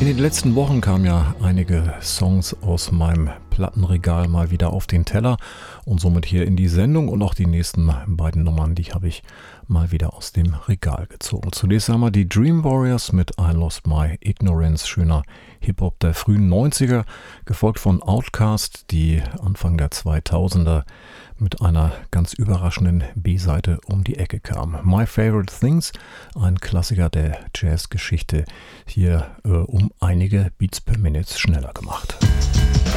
In den letzten Wochen kamen ja einige Songs aus meinem Plattenregal mal wieder auf den Teller und somit hier in die Sendung, und auch die nächsten beiden Nummern, die habe ich mal wieder aus dem Regal gezogen. Zunächst einmal die Dream Warriors mit I Lost My Ignorance, schöner Hip-Hop der frühen 90er, gefolgt von Outkast, die Anfang der 2000er mit einer ganz überraschenden B-Seite um die Ecke kam. My Favorite Things, ein Klassiker der Jazzgeschichte, hier um einige Beats per Minute schneller gemacht.